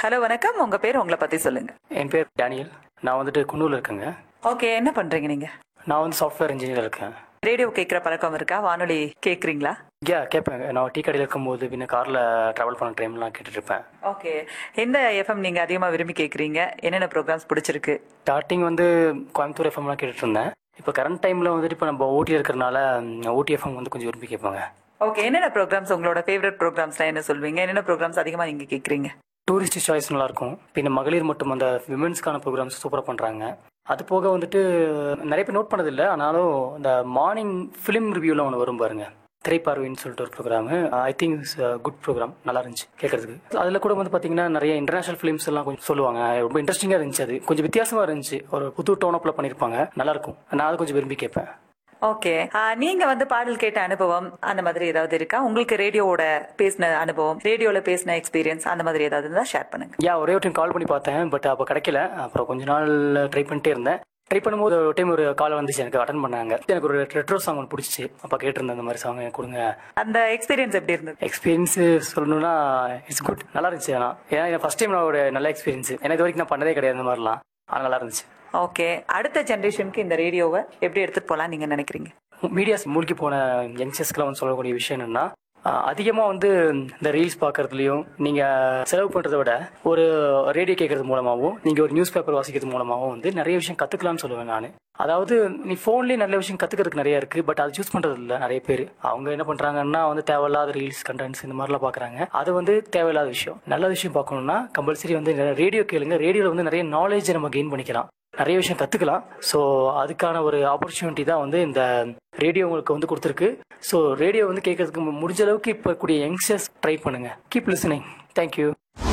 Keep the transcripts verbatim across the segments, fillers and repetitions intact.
Hello வணக்கம். உங்க பேர் உங்களை பத்தி சொல்லுங்க. என் பேர் டேனியல். நான் வந்துட்டு குன்னூர்ல இருக்கேங்க. ஓகே, என்ன பண்றீங்க நீங்க? நான் வந்து சாஃப்ட்வேர் இன்ஜினியர் இருக்கேன். ரேடியோ கேட்கிற பழக்கம் இருக்கா? வானொலி கேட்குறீங்களா? யா கேட்பேங்க. நான் டீ கடையில் இருக்கும்போது பின்ன காரில் ட்ராவல் பண்ண டைம்லாம் கேட்டுட்டு இருப்பேன். ஓகே, எந்த எஃப்எம் நீங்க அதிகமா விரும்பி கேட்குறீங்க? என்னென்ன ப்ரோக்ராம்ஸ் பிடிச்சிருக்கு? ஸ்டார்டிங் வந்து கோயம்புத்தூர் எஃப்எம்லாம் கேட்டுட்டு இருந்தேன். இப்போ கரண்ட் டைமில் வந்துட்டு இப்போ நம்ம ஊட்டி இருக்கிறனால ஊட்டி எஃப்எம் வந்து கொஞ்சம் விரும்பி கேட்பாங்க. ஓகே, என்னென்ன ப்ரோக்ராம்ஸ் உங்களோட ஃபேவரட் ப்ரோக்ராம்ஸ்லாம் என்ன சொல்வீங்க? என்னென்ன ப்ரோக்ராம்ஸ் அதிகமாக நீங்க கேட்குறீங்க? டூரிஸ்ட் சாய்ஸ் நல்லாயிருக்கும். பின்ன மகளிர் மட்டும் அந்த விமென்ஸ்க்கான ப்ரோக்ராம்ஸ் சூப்பராக பண்ணுறாங்க. அது போக வந்துட்டு நிறைய பேர் நோட் பண்ணதில்லை, ஆனாலும் இந்த மார்னிங் ஃபிலிம் ரிவ்யூலாம் ஒன்று வரும் பாருங்க, திரைப்பார்வைன்னு சொல்லிட்டு ஒரு programme. I think it's good program, நல்லா இருந்துச்சு கேட்கறதுக்கு. அதில் கூட வந்து பார்த்தீங்கன்னா நிறைய இன்டர்நேஷனல் ஃபிலிம்ஸ் எல்லாம் கொஞ்சம் சொல்லுவாங்க. ரொம்ப இன்ட்ரெஸ்டிங்காக இருந்துச்சு. அது கொஞ்சம் வித்தியாசமாக இருந்துச்சு. ஒரு புது டோனப்பில் பண்ணியிருப்பாங்க, நல்லாயிருக்கும். நான் அதை கொஞ்சம் விரும்பி கேட்பேன். ஓகே, நீங்க வந்து பாடல் கேட்ட அனுபவம் அந்த மாதிரி ஏதாவது இருக்கா? உங்களுக்கு ரேடியோவோட பேசின அனுபவம், ரேடியோல பேசின எக்ஸ்பீரியன்ஸ் அந்த மாதிரி ஏதாவது இருந்தா ஷேர் பண்ணுங்க. யா ஒரே ஒரு டைம் கால் பண்ணி பார்த்தேன், பட் அப்போ கிடைக்கல. அப்புறம் கொஞ்ச நாள் ட்ரை பண்ணிட்டே இருந்தேன். ட்ரை பண்ணும்போது ஒரு டைம் ஒரு கால் வந்துச்சு, எனக்கு அட்டன் பண்ணாங்க. எனக்கு ஒரு ரெட்ரோ சாங் ஒன்று பிடிச்சிச்சு. அப்போ கேட்டிருந்தேன், அந்த மாதிரி சாங் கொடுங்க. அந்த எக்ஸ்பீரியன்ஸ் எப்படி இருந்தது? எக்ஸ்பீரியன்ஸ் சொல்லணும்னா இட்ஸ் குட், நல்லா இருந்துச்சு. ஆனால் ஏன்னா ஃபர்ஸ்ட் டைம் நான் ஒரு நல்ல எக்ஸ்பீரியன்ஸ். ஏன்னா இது வரைக்கும் நான் பண்ணதே கிடையாது இந்த மாதிரிலாம். ஆனால் நல்லா இருந்துச்சு. ஓகே, அடுத்த ஜென்ரேஷனுக்கு இந்த ரேடியோவை எப்படி எடுத்துட்டு போகலாம் நீங்க நினைக்கிறீங்க? மீடியாஸ் மூழ்கி போன யங்ஸ்டர்ஸ்க்குலாம் வந்து சொல்லக்கூடிய விஷயம் என்னன்னா, அதிகமாக வந்து இந்த ரீல்ஸ் பார்க்கறதுலையும் நீங்கள் செலவு பண்ணுறதை விட ஒரு ரேடியோ கேட்கறது மூலமாகவும் நீங்கள் ஒரு நியூஸ் பேப்பர் வாசிக்கிறது மூலமாகவும் வந்து நிறைய விஷயம் கற்றுக்கலாம்னு சொல்லுவேன் நான். அதாவது நீ ஃபோன்லேயே நல்ல விஷயம் கற்றுக்கிறதுக்கு நிறைய இருக்குது, பட் அது சூஸ் பண்ணுறது இல்லை நிறைய பேர். அவங்க என்ன பண்ணுறாங்கன்னா வந்து தேவையில்லாத ரீல்ஸ் கண்டென்ட்ஸ் இந்த மாதிரிலாம் பார்க்குறாங்க. அது வந்து தேவையில்லாத விஷயம். நல்ல விஷயம் பார்க்கணுன்னா கம்பல்சரி வந்து ரேடியோ கேளுங்க. ரேடியோவில் வந்து நிறைய நாலேஜை நம்ம கெயின் பண்ணிக்கலாம், நிறைய விஷயம் கற்றுக்கலாம். ஸோ அதுக்கான ஒரு ஆப்பர்ச்சுனிட்டி தான் வந்து இந்த ரேடியோ உங்களுக்கு வந்து கொடுத்துருக்கு. ஸோ ரேடியோ வந்து கேட்கறதுக்கு முடிஞ்ச அளவுக்கு இப்போ கூடிய யங்ஸ்டர்ஸ் ட்ரை பண்ணுங்க. Keep listening. தேங்க்யூ.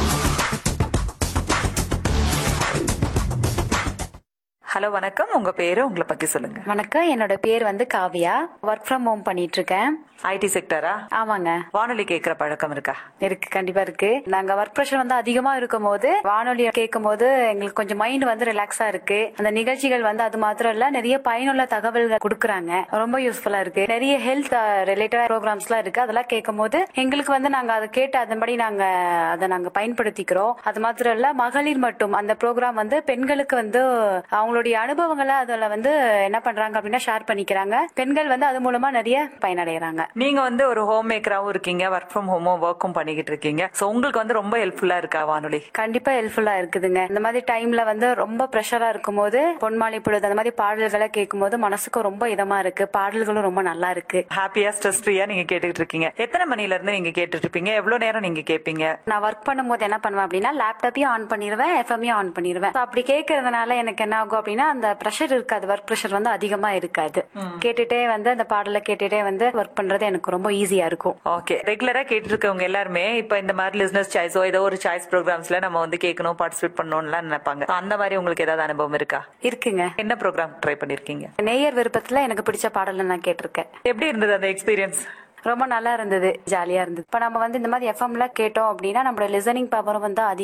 ஹலோ வணக்கம். உங்க பேரு உங்களை பத்தி சொல்லுங்க. வணக்கம், என்னோட பேர் வந்து காவியா. ஒர்க் ஃப்ரம் ஹோம் பண்ணிட்டு இருக்கேன். ஐடி செக்டரா? ஆமாங்க. வானொலி கேட்கிற பழக்கம் இருக்கா? இருக்கு, கண்டிப்பா இருக்கு. நாங்க ஒர்க் ப்ரெஷர் வந்து அதிகமா இருக்கும் போது வானொலி கேட்கும் போது எங்களுக்கு கொஞ்சம் மைண்ட் வந்து ரிலாக்ஸா இருக்கு. அந்த நிகழ்ச்சிகள் வந்து அது மாத்திரம் இல்ல, நிறைய பயனுள்ள தகவல்கள் கொடுக்கறாங்க, ரொம்ப யூஸ்ஃபுல்லா இருக்கு. நிறைய ஹெல்த் ரிலேட்டட் ப்ரோக்ராம்ஸ் எல்லாம் இருக்கு. அதெல்லாம் கேட்கும் போது எங்களுக்கு வந்து நாங்க அதை கேட்டு அதன்படி நாங்க அதை நாங்க பயன்படுத்திக்கிறோம். அது மாத்திரம் இல்ல, மகளிர் மட்டும் அந்த ப்ரோக்ராம் வந்து பெண்களுக்கு வந்து அவங்களுடைய அனுபவங்களை அதுல வந்து என்ன பண்றாங்க அப்படின்னா ஷேர் பண்ணிக்கிறாங்க. பெண்கள் வந்து அது மூலமா நிறைய பயனடைறாங்க. நீங்க வந்து ஒரு ஹோம் மேக்கராவும் இருக்கீங்க, ஒர்க் ஃப்ரம் ஹோமும் ஒர்க்கும் பண்ணிக்கிட்டு இருக்கீங்க. சோ உங்களுக்கு வந்து ரொம்ப ஹெல்ப்ஃபுல்லா இருக்கா வானொலி? கண்டிப்பா ஹெல்ப்ஃபுல்லா இருக்குதுங்க. இந்த மாதிரி டைம்ல வந்து ரொம்ப பிரஷரா இருக்கும் போது பொன்மாலை பொழுது அந்த மாதிரி பாடல்களை கேட்கும் போது மனசுக்கு ரொம்ப இதமா இருக்கு. பாடல்களும் ரொம்ப நல்லா இருக்கு. ஹாப்பியா ஸ்ட்ரெஸ் ஃப்ரீயா நீங்க கேட்டுக்கிட்டு இருக்கீங்க. எத்தனை மணில இருந்து நீங்க கேட்டுட்டு இருப்பீங்க? எவ்வளவு நேரம் நீங்க கேட்பீங்க? நான் ஒர்க் பண்ணும் போது என்ன பண்ணுவேன் அப்படின்னா லேப்டாப்பையும் ஆன் பண்ணிடுவேன், எஃப்எம்மையும் ஆன் பண்ணிடுவேன். அப்படி கேட்கறதுனால எனக்கு என்ன ஆகும் அப்படின்னா அந்த பிரஷர் இருக்காது, ஒர்க் பிரஷர் வந்து அதிகமா இருக்காது. கேட்டுட்டே வந்து அந்த பாடலை கேட்டுட்டே வந்து ஒர்க் பண்றது எனக்கு ரொம்ப ஈஸியா இருக்கும். ஓகே, ரெகுலரா கேட்டு இருக்கவங்க எல்லாருமே இப்ப இந்த மாதிரி லிஸ்னஸ் சாய்ஸோ ஏதோ ஒரு சாய்ஸ் ப்ரோக்ராம்ஸ்ல நம்ம வந்து கேட்கணும், பார்ட்டிசிபேட் பண்ணணும்னு நினைப்பாங்க. அந்த மாதிரி உங்களுக்கு ஏதாவது அனுபவம் இருக்கா? இருக்குங்க. என்ன ப்ரோக்ராம் ட்ரை பண்ணிருக்கீங்க? நேயர் விருப்பத்துல எனக்கு பிடிச்ச பாடலை நான் கேட்டிருக்கேன். எப்படி இருந்தது அந்த எக்ஸ்பீரியன்ஸ்? ரொம்ப நல்லா இருந்தது, ஜாலியா இருந்தது. இப்ப நம்ம வந்து இந்த மாதிரி எஃப்எம்ல கேட்டோம் அப்படின்னா நம்மளோட லிசனிங் பவர் வந்து அதிகம்.